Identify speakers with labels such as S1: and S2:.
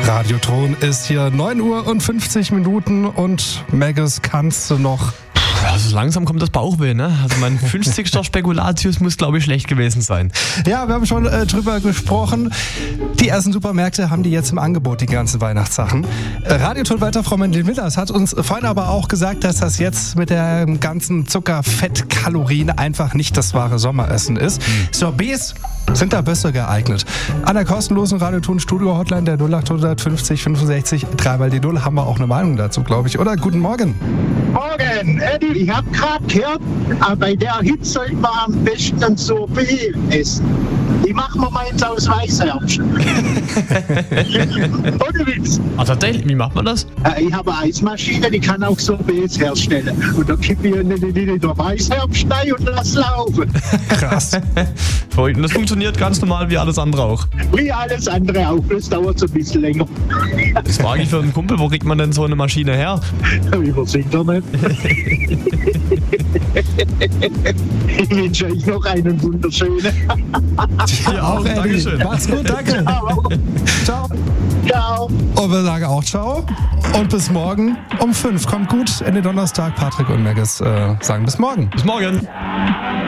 S1: Radiotron ist hier 9 Uhr und 50 Minuten und Maggis, kannst du noch...
S2: Also langsam kommt das Bauchweh, ne? Also mein 50. Spekulatius muss, glaube ich, schlecht gewesen sein.
S1: Ja, wir haben schon drüber gesprochen. Die ersten Supermärkte haben die jetzt im Angebot, die ganzen Weihnachtssachen. Radioton-Weiter Frau Mendel-Millers hat uns vorhin aber auch gesagt, dass das jetzt mit der ganzen Zucker, Fett, Kalorien einfach nicht das wahre Sommeressen ist. Sorbets sind da besser geeignet. An der kostenlosen Radioton-Studio-Hotline der 0800 50 65 3 die 0 haben wir auch eine Meinung dazu, glaube ich. Oder guten Morgen.
S3: Morgen, Eddie, ich habe gerade gehört, bei der Hitze sollten wir am besten ein Sorbet essen. Die machen wir mal jetzt aus Weißherbst. Ohne Witz.
S2: Ah, tatsächlich, wie macht man das?
S3: Ich habe eine Eismaschine, die kann auch Sorbets herstellen. Und da kippe ich in den Weißherbst rein und lass laufen.
S1: Krass.
S2: Und das funktioniert ganz normal wie alles andere auch.
S3: Wie alles andere auch, das dauert so ein bisschen länger.
S2: Das frage ich für einen Kumpel, wo kriegt man denn so eine Maschine her?
S3: Übers Internet. Ich wünsche euch noch einen wunderschönen.
S2: Ja, auch,
S1: Eddie.
S2: Dankeschön.
S1: Mach's gut, danke.
S3: Ciao.
S1: Ciao.
S3: Ciao.
S1: Und wir sagen auch ciao. Und bis morgen um 5. Kommt gut in den Donnerstag. Patrick und Maggis sagen bis morgen.
S2: Bis morgen.